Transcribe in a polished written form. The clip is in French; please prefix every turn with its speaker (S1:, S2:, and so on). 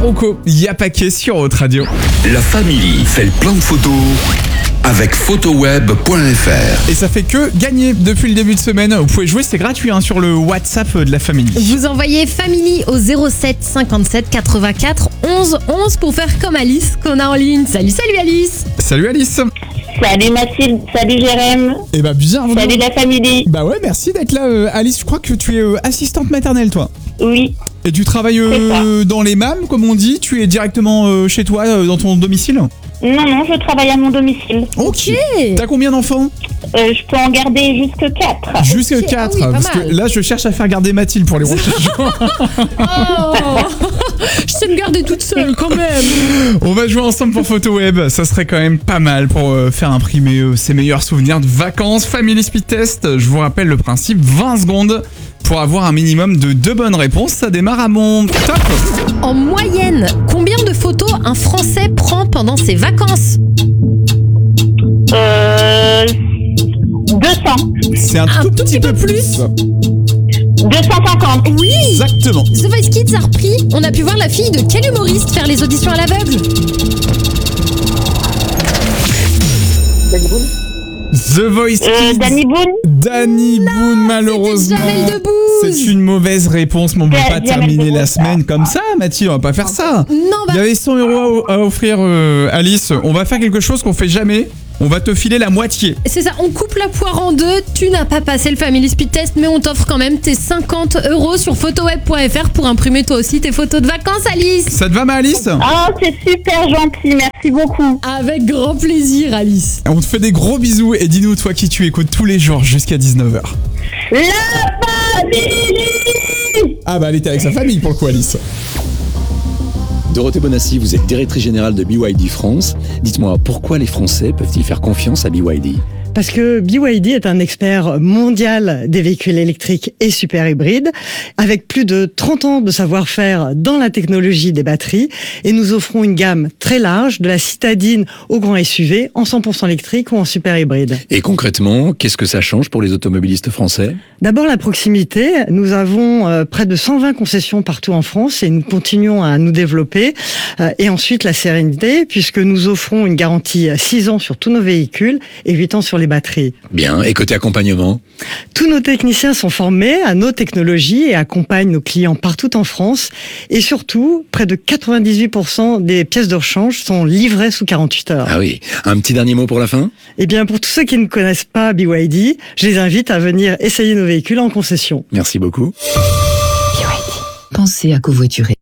S1: Marocco, Y'a pas qu'est sur Haute Radio.
S2: La famille fait le plein de photos avec photoweb.fr.
S1: Et ça fait que gagner depuis le début de semaine. Vous pouvez jouer, c'est gratuit sur le WhatsApp de la famille.
S3: Vous envoyez family au 07 57 84 11 11 pour faire comme Alice qu'on a en ligne. Salut Alice.
S1: Salut Alice.
S4: Salut Mathilde, salut Jérém,
S1: Eh bah bien.
S4: salut la famille.
S1: Bah ouais, merci d'être là Alice. Je crois que tu es assistante maternelle toi.
S4: Oui,
S1: Et tu travailles
S4: C'est ça.
S1: dans les MAM comme on dit. Tu es directement chez toi dans ton domicile.
S4: non, je travaille à mon domicile.
S1: Ok. T'as combien d'enfants?
S4: Je peux en garder jusque 4.
S1: Jusque
S3: Ok,
S1: 4.
S3: ah oui, pas
S1: parce
S3: mal.
S1: que là, je cherche à faire garder Mathilde pour les prochains jours.
S3: Oh, je sais me garder toute seule quand même.
S1: On va jouer ensemble pour PhotoWeb. Ça serait quand même pas mal pour faire imprimer ses meilleurs souvenirs de vacances. Family Speed Test. Je vous rappelle le principe, 20 secondes pour avoir un minimum de 2 bonnes réponses. Ça démarre à mon top.
S3: En moyenne, combien de photos un Français prend pendant ses vacances?
S4: 200,
S1: C'est un tout petit peu plus.
S4: 250.
S3: Oui.
S1: Exactement.
S3: The Voice Kids a repris. On a pu voir la fille de quel humoriste faire les auditions à l'aveugle?
S1: The Voice Kids.
S4: Danny Boone.
S1: Danny Boone, malheureusement.
S3: C'était Jamel Debbouze.
S1: C'est une mauvaise réponse, mais on ne peut pas
S4: Jamel
S1: terminer la
S4: Debbouze.
S1: semaine comme ça, Mathilde. On va pas faire ça.
S3: Non,
S1: Il y avait 100 € à offrir, Alice. On va faire quelque chose qu'on fait jamais. On va te filer la moitié.
S3: c'est ça, on coupe la poire en deux. Tu n'as pas passé le Family Speed Test, mais on t'offre quand même tes 50 € sur photoweb.fr pour imprimer toi aussi tes photos de vacances, Alice.
S1: Ça te va, ma Alice?
S4: Oh, c'est super gentil, merci beaucoup.
S3: Avec grand plaisir, Alice.
S1: On te fait des gros bisous et dis-nous, toi qui tu écoutes tous les jours jusqu'à 19h.
S4: La famille.
S1: Ah bah elle était avec sa famille pour le coup, Alice.
S5: Dorothée Bonassi, vous êtes directrice générale de BYD France. Dites-moi, pourquoi les Français peuvent-ils faire confiance à BYD ?
S6: Parce que BYD est un expert mondial des véhicules électriques et super hybrides, avec plus de 30 ans de savoir-faire dans la technologie des batteries, et nous offrons une gamme très large, de la citadine au grand SUV, en 100% électrique ou en super hybride.
S5: Et concrètement, qu'est-ce que ça change pour les automobilistes français ?
S6: D'abord la proximité, nous avons près de 120 concessions partout en France et nous continuons à nous développer. Et ensuite la sérénité, puisque nous offrons une garantie 6 ans sur tous nos véhicules et 8 ans sur les batteries.
S5: Bien, et côté accompagnement ?
S6: Tous nos techniciens sont formés à nos technologies et accompagnent nos clients partout en France. Et surtout, près de 98% des pièces de rechange sont livrées sous 48 heures.
S5: Ah oui, un petit dernier mot pour la fin ?
S6: Eh bien, pour tous ceux qui ne connaissent pas BYD, je les invite à venir essayer nos véhicules en concession.
S5: Merci beaucoup.
S7: Pensez à covoiturer.